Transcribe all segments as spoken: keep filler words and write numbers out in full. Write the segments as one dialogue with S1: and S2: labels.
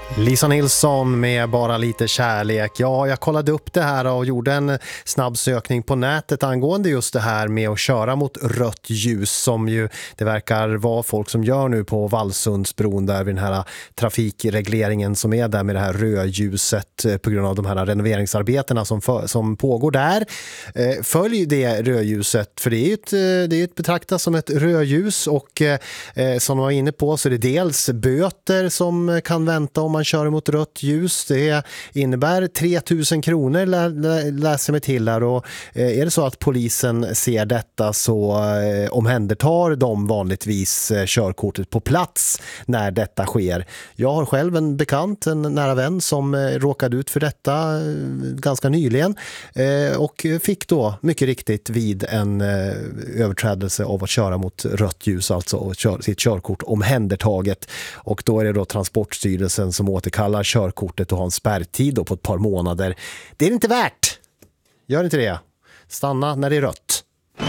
S1: Lisa Nilsson med Bara lite kärlek. Ja, jag kollade upp det här och gjorde en snabb sökning på nätet angående just det här med att köra mot rött ljus, som ju det verkar vara folk som gör nu på Vallsundsbron där vid den här trafikregleringen som är där med det här rödljuset på grund av de här renoveringsarbetena som, för, som pågår där. Eh, följ det rödljuset, för det är ju ett, det är ett betraktat som ett rödljus, och eh, som man var inne på så är det dels böter som kan vänta om man kör mot rött ljus. Det innebär tre tusen kronor lä, lä, läser mig till här, och eh, är det så att polisen ser detta så eh, omhändertar de vanligtvis eh, körkortet på plats när detta sker. Jag har själv en bekant, en nära vän som eh, råkade ut för detta eh, ganska nyligen eh, och fick då mycket riktigt vid en eh, överträdelse av att köra mot rött ljus, alltså och kör, sitt körkort omhändertaget, och då är det då Transportstyrelsen som återkallar körkortet och har en spärrtid då på ett par månader. Det är inte värt. Gör inte det. Stanna när det är rött.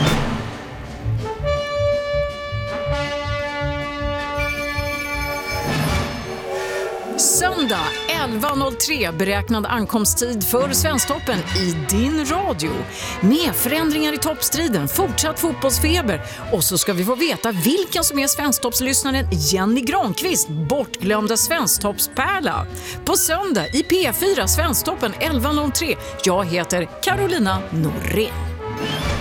S2: Söndag elva noll tre beräknad ankomsttid för Svensktoppen i din radio. Med förändringar i toppstriden, fortsatt fotbollsfeber, och så ska vi få veta vilken som är Svensktoppslyssnaren Jenny Granqvist, bortglömda Svensktoppspärla. På söndag i P fyra Svensktoppen elva noll tre. Jag heter Carolina Norén.